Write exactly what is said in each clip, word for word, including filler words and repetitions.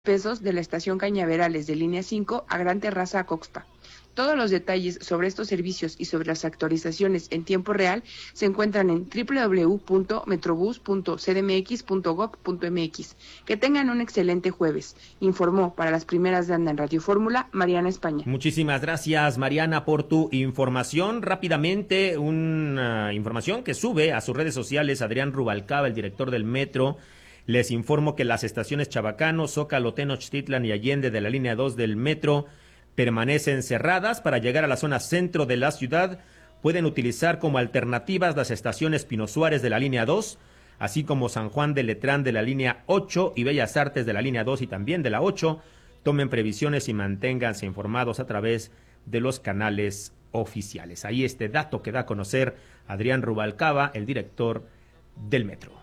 pesos de la estación Cañaverales de línea cinco a Gran Terraza a Coxpa. Todos los detalles sobre estos servicios y sobre las actualizaciones en tiempo real se encuentran en doble u doble u doble u punto metrobús punto c d m x punto gob punto m x. Que tengan un excelente jueves. Informó para las primeras de Anda en Radio Fórmula, Mariana España. Muchísimas gracias, Mariana, por tu información. Rápidamente, una información que sube a sus redes sociales Adrián Rubalcaba, el director del Metro. Les informo que las estaciones Chabacano, Zócalo, Tenochtitlan y Allende de la línea dos del Metro permanecen cerradas. Para llegar a la zona centro de la ciudad pueden utilizar como alternativas las estaciones Pino Suárez de la línea dos, así como San Juan de Letrán de la línea ocho y Bellas Artes de la línea dos y también de la ocho. Tomen previsiones y manténganse informados a través de los canales oficiales. Ahí este dato que da a conocer Adrián Rubalcaba, el director del Metro.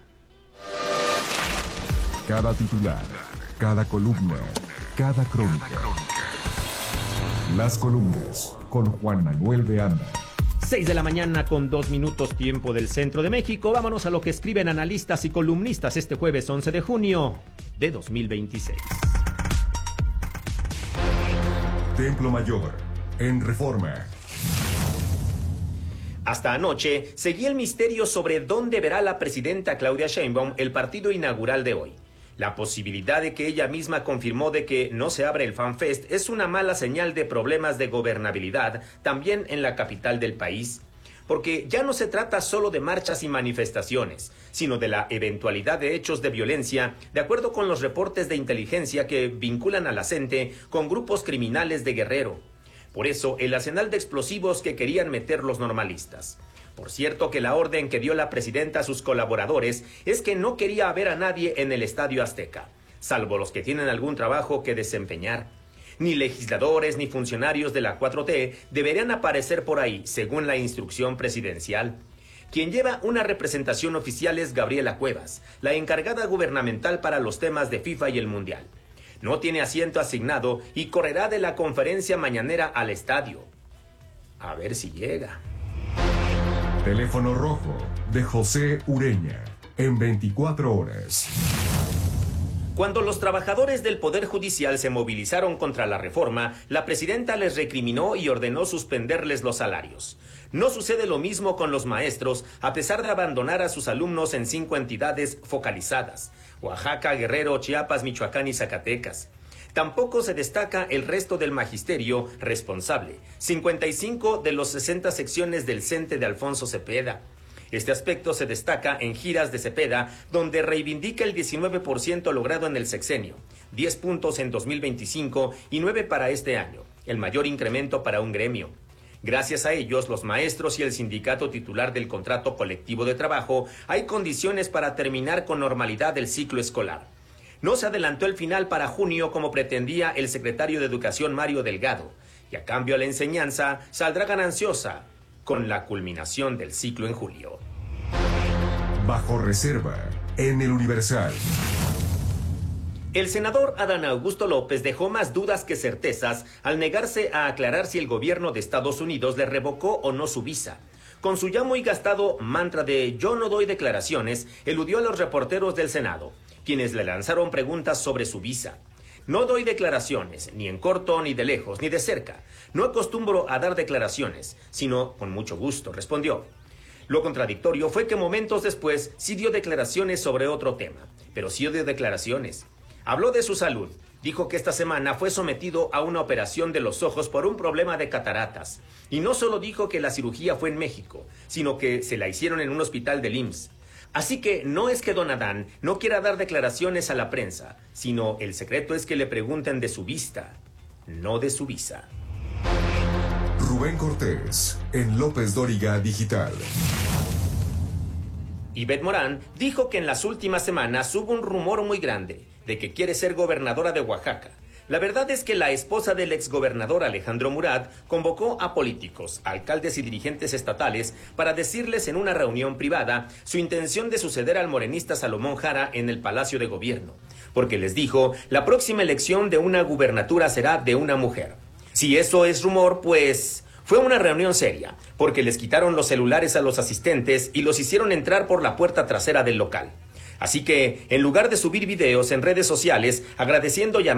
Cada titular, cada columna, cada crónica. Las columnas con Juan Manuel de Anda. Seis de la mañana con dos minutos tiempo del centro de México. Vámonos a lo que escriben analistas y columnistas este jueves once de junio de dos mil veintiséis. Templo Mayor, en Reforma. Hasta anoche seguía el misterio sobre dónde verá la presidenta Claudia Sheinbaum el partido inaugural de hoy. La posibilidad de que ella misma confirmó de que no se abre el FanFest es una mala señal de problemas de gobernabilidad también en la capital del país, porque ya no se trata solo de marchas y manifestaciones, sino de la eventualidad de hechos de violencia, de acuerdo con los reportes de inteligencia que vinculan a la CENTE con grupos criminales de Guerrero. Por eso, el arsenal de explosivos que querían meter los normalistas. Por cierto que la orden que dio la presidenta a sus colaboradores es que no quería ver a nadie en el Estadio Azteca, salvo los que tienen algún trabajo que desempeñar. Ni legisladores ni funcionarios de la cuatro T deberían aparecer por ahí, según la instrucción presidencial. Quien lleva una representación oficial es Gabriela Cuevas, la encargada gubernamental para los temas de FIFA y el Mundial. No tiene asiento asignado y correrá de la conferencia mañanera al estadio. A ver si llega. Teléfono rojo de José Ureña, en veinticuatro horas. Cuando los trabajadores del Poder Judicial se movilizaron contra la reforma, la presidenta les recriminó y ordenó suspenderles los salarios. No sucede lo mismo con los maestros, a pesar de abandonar a sus alumnos en cinco entidades focalizadas: Oaxaca, Guerrero, Chiapas, Michoacán y Zacatecas. Tampoco se destaca el resto del magisterio responsable, cincuenta y cinco de los sesenta secciones del CENTE de Alfonso Cepeda. Este aspecto se destaca en giras de Cepeda, donde reivindica el diecinueve por ciento logrado en el sexenio, diez puntos en dos mil veinticinco y nueve para este año, el mayor incremento para un gremio. Gracias a ellos, los maestros y el sindicato titular del contrato colectivo de trabajo, hay condiciones para terminar con normalidad el ciclo escolar. No se adelantó el final para junio como pretendía el secretario de Educación Mario Delgado, y a cambio la enseñanza saldrá gananciosa con la culminación del ciclo en julio. Bajo reserva, en el Universal. El senador Adán Augusto López dejó más dudas que certezas al negarse a aclarar si el gobierno de Estados Unidos le revocó o no su visa. Con su ya muy gastado mantra de "yo no doy declaraciones", eludió a los reporteros del Senado, quienes le lanzaron preguntas sobre su visa. "No doy declaraciones, ni en corto, ni de lejos, ni de cerca. No acostumbro a dar declaraciones, sino con mucho gusto", respondió. Lo contradictorio fue que momentos después sí dio declaraciones sobre otro tema, pero sí dio declaraciones. Habló de su salud. Dijo que esta semana fue sometido a una operación de los ojos por un problema de cataratas. Y no solo dijo que la cirugía fue en México, sino que se la hicieron en un hospital del I M S S. Así que no es que don Adán no quiera dar declaraciones a la prensa, sino el secreto es que le pregunten de su vista, no de su visa. Rubén Cortés, en López Dóriga Digital. Ivette Morán dijo que en las últimas semanas hubo un rumor muy grande de que quiere ser gobernadora de Oaxaca. La verdad es que la esposa del exgobernador Alejandro Murat convocó a políticos, alcaldes y dirigentes estatales para decirles en una reunión privada su intención de suceder al morenista Salomón Jara en el Palacio de Gobierno, porque les dijo, la próxima elección de una gubernatura será de una mujer. Si eso es rumor, pues fue una reunión seria, porque les quitaron los celulares a los asistentes y los hicieron entrar por la puerta trasera del local. Así que, en lugar de subir videos en redes sociales agradeciendo llamadas